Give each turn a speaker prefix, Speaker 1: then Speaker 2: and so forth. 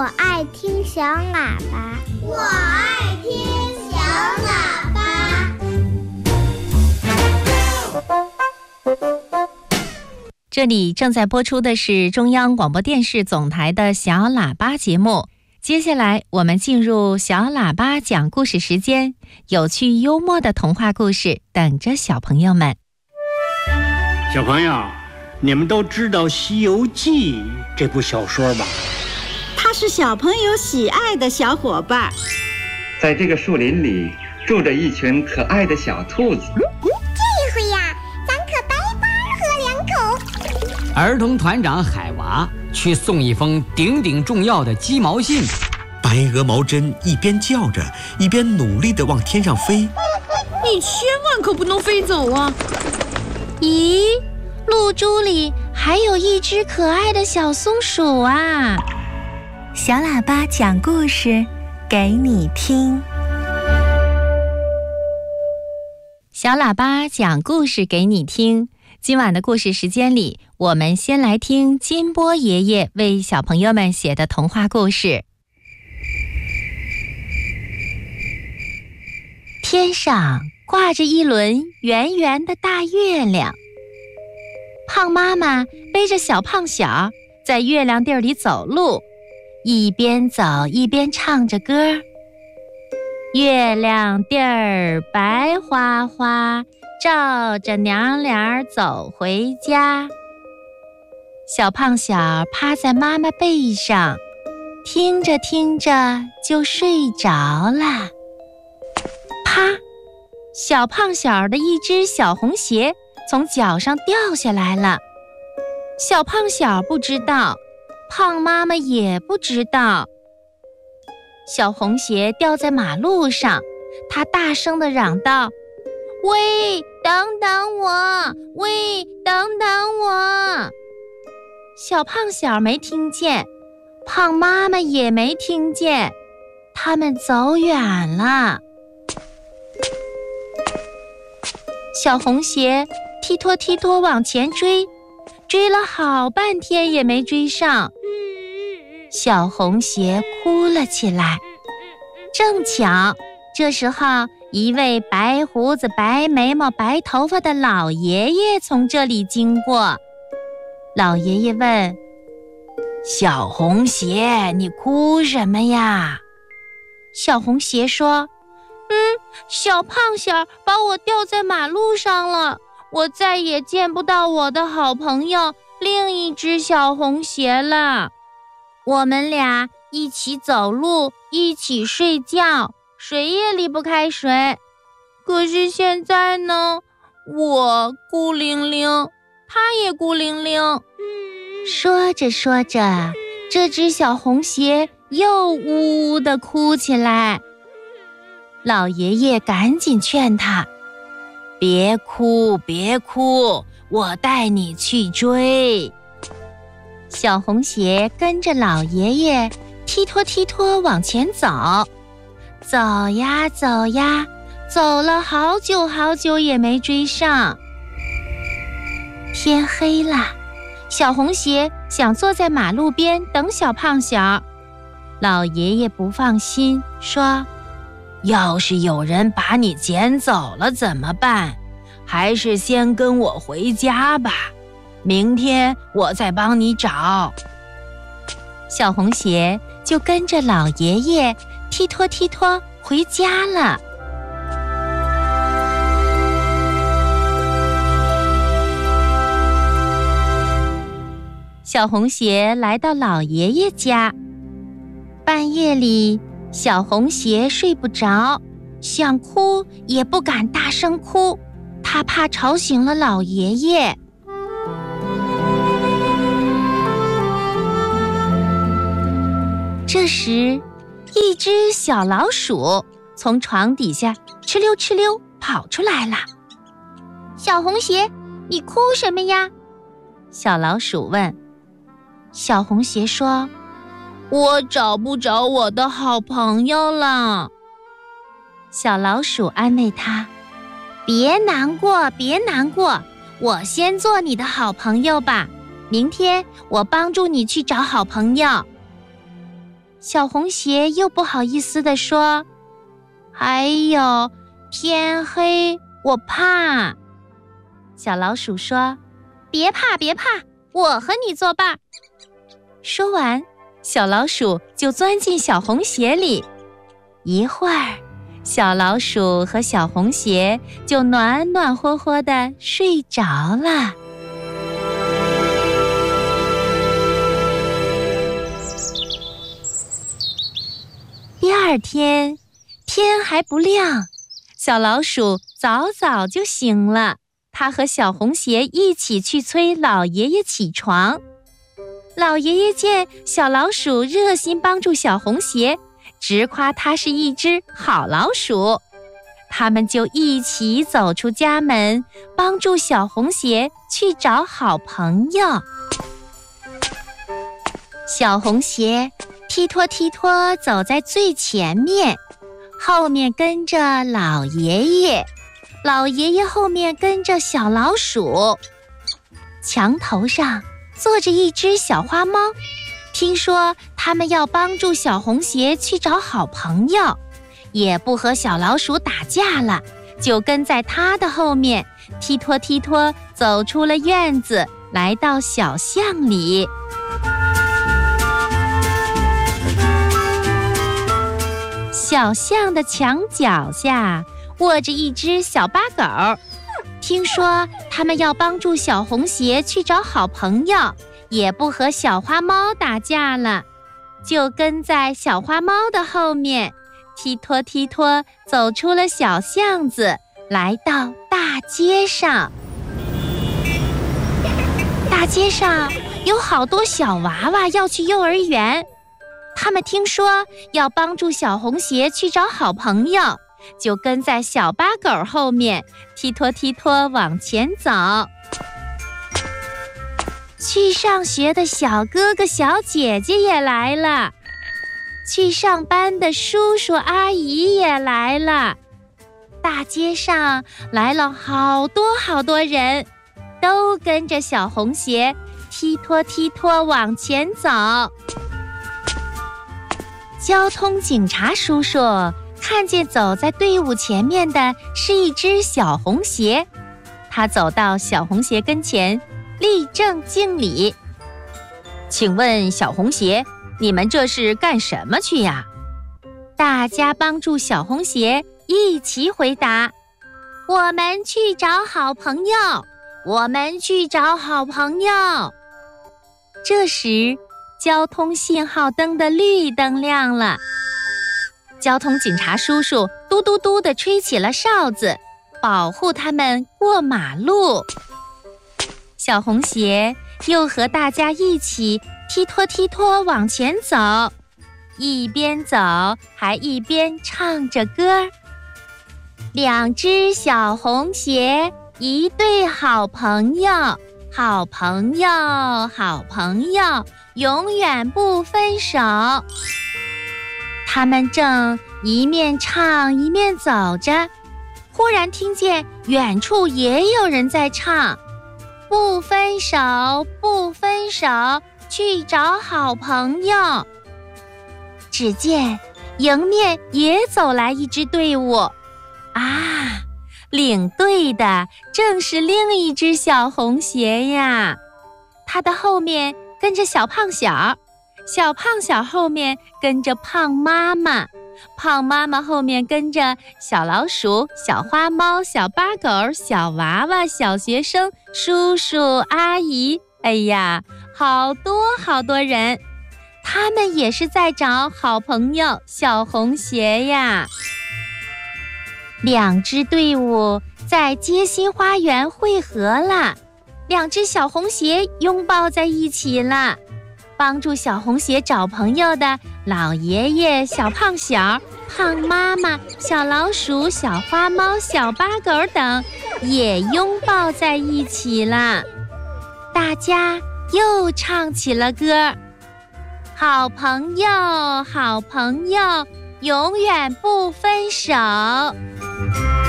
Speaker 1: 爱听小喇叭，
Speaker 2: 我爱听小喇叭。
Speaker 3: 这里正在播出的是中央广播电视总台的小喇叭节目。接下来我们进入小喇叭讲故事时间，有趣幽默的童话故事等着小朋友们。
Speaker 4: 小朋友，你们都知道《西游记》这部小说吧？
Speaker 5: 它是小朋友喜爱的小伙伴。
Speaker 6: 在这个树林里住着一群可爱的小兔子。
Speaker 2: 这回呀，咱可白喝两口。
Speaker 7: 儿童团长海娃去送一封顶顶重要的鸡毛信。
Speaker 8: 白鹅毛针一边叫着，一边努力地往天上飞。
Speaker 9: 你千万可不能飞走啊！
Speaker 3: 咦，露珠里还有一只可爱的小松鼠啊！
Speaker 10: 小喇叭讲故事给你听。
Speaker 3: 小喇叭讲故事给你听。今晚的故事时间里，我们先来听金波爷爷为小朋友们写的童话故事。天上挂着一轮圆圆的大月亮，胖妈妈背着小胖小在月亮地里走路，一边走一边唱着歌。月亮地儿白花花，照着娘俩走回家。小胖小趴在妈妈背上，听着听着就睡着了。啪！小胖小的一只小红鞋从脚上掉下来了。小胖小不知道，胖妈妈也不知道。小红鞋掉在马路上，他大声地嚷道：喂，等等我！喂，等等我！小胖小没听见，胖妈妈也没听见，他们走远了。小红鞋踢拖踢拖往前追，追了好半天也没追上。小红鞋哭了起来。正巧这时候，一位白胡子白眉毛白头发的老爷爷从这里经过。老爷爷问：小红鞋，你哭什么呀？小红鞋说：小胖小把我掉在马路上了，我再也见不到我的好朋友另一只小红鞋了。我们俩一起走路，一起睡觉，谁也离不开谁。可是现在呢，我孤零零，他也孤零零。说着说着，这只小红鞋又呜呜地哭起来。老爷爷赶紧劝他：别哭别哭，我带你去追。小红鞋跟着老爷爷踢拖踢拖往前走，走呀走呀，走了好久好久也没追上。天黑了，小红鞋想坐在马路边等小胖小。老爷爷不放心，说：要是有人把你捡走了怎么办？还是先跟我回家吧，明天我再帮你找。小红鞋就跟着老爷爷踢拖踢拖回家了。小红鞋来到老爷爷家，半夜里小红鞋睡不着，想哭也不敢大声哭，他怕吵醒了老爷爷。这时，一只小老鼠从床底下哧溜哧溜跑出来了。小红鞋，你哭什么呀？小老鼠问。小红鞋说：我找不着我的好朋友了。小老鼠安慰他：别难过别难过，我先做你的好朋友吧，明天我帮助你去找好朋友。 小红鞋又不好意思地说：“哎呦，天黑，我怕。”小老鼠说：“别怕，别怕，我和你作伴。”说完，小老鼠就钻进小红鞋里。一会儿，小老鼠和小红鞋就暖暖和和地睡着了。第二天，天还不亮，小老鼠早早就醒了。它和小红鞋一起去催老爷爷起床。老爷爷见小老鼠热心帮助小红鞋，直夸它是一只好老鼠。他们就一起走出家门，帮助小红鞋去找好朋友。小红鞋踢拖踢拖走在最前面，后面跟着老爷爷，老爷爷后面跟着小老鼠。墙头上坐着一只小花猫，听说他们要帮助小红鞋去找好朋友，也不和小老鼠打架了，就跟在它的后面，踢拖踢拖走出了院子，来到小巷里。小巷的墙角下卧着一只小巴狗，听说他们要帮助小红鞋去找好朋友，也不和小花猫打架了，就跟在小花猫的后面，踢拖踢拖走出了小巷子，来到大街上。大街上有好多小娃娃要去幼儿园，他们听说要帮助小红鞋去找好朋友，就跟在小巴狗后面，踢拖踢拖往前走。去上学的小哥哥小姐姐也来了，去上班的叔叔阿姨也来了。大街上来了好多好多人，都跟着小红鞋踢拖踢拖往前走。交通警察叔叔看见走在队伍前面的是一只小红鞋，他走到小红鞋跟前，立正敬礼。请问小红鞋，你们这是干什么去呀？大家帮助小红鞋一起回答：我们去找好朋友，我们去找好朋友。这时，交通信号灯的绿灯亮了，交通警察叔叔嘟嘟嘟地吹起了哨子，保护他们过马路。小红鞋又和大家一起踢拖踢拖往前走，一边走还一边唱着歌。两只小红鞋，一对好朋友，好朋友，好朋友，永远不分手。他们正一面唱一面走着，忽然听见远处也有人在唱：不分手，不分手，去找好朋友。只见迎面也走来一支队伍，啊，领队的正是另一只小红鞋呀。它的后面跟着小胖小，小胖小后面跟着胖妈妈，胖妈妈后面跟着小老鼠、小花猫、小巴狗、小娃娃、小学生、叔叔阿姨。哎呀，好多好多人，他们也是在找好朋友小红鞋呀。两支队伍在街心花园汇合了，两只小红鞋拥抱在一起了。帮助小红鞋找朋友的老爷爷、小胖小、胖妈妈、小老鼠、小花猫、小巴狗等也拥抱在一起了。大家又唱起了歌：好朋友，好朋友，永远不分手。